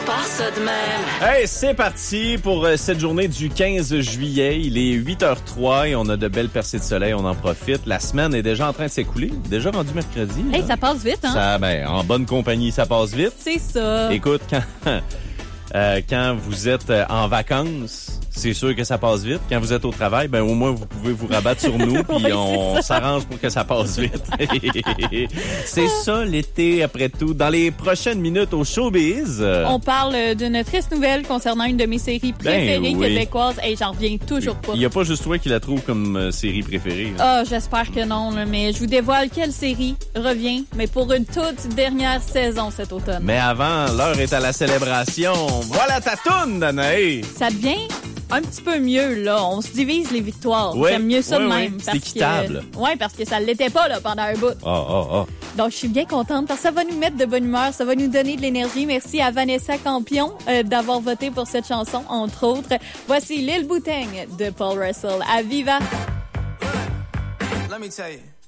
part ça de même. Hey, c'est parti pour cette journée du 15 juillet. Il est 8h03 et on a de belles percées de soleil. On en profite. La semaine est déjà en train de s'écouler. Déjà rendu mercredi. Hey, là. ça passe vite, hein? Ça, en bonne compagnie, ça passe vite. C'est ça. Écoute, quand vous êtes en vacances, c'est sûr que ça passe vite. Quand vous êtes au travail, au moins vous pouvez vous rabattre sur nous puis Oui, on s'arrange pour que ça passe vite. C'est ça l'été après tout. Dans les prochaines minutes au showbiz. On parle d'une triste nouvelle concernant une de mes séries préférées oui. québécoises. Hey, j'en reviens toujours pas. Il n'y a pas juste toi qui la trouve comme série préférée. Hein. Ah, j'espère que non, là, mais je vous dévoile quelle série revient, mais pour une toute dernière saison cet automne. Mais avant, l'heure est à la célébration. Voilà ta toune, Danae! Ça devient un petit peu mieux, là. On se divise les victoires. Ouais, J'aime mieux ça de ouais, même. ouais. C'est équitable. Parce que ça l'était pas, là, pendant un bout. Donc, je suis bien contente parce que ça va nous mettre de bonne humeur, ça va nous donner de l'énergie. Merci à Vanessa Campion d'avoir voté pour cette chanson, entre autres. Voici Lil Bouteng de Paul Russell à Viva. Let me tell you.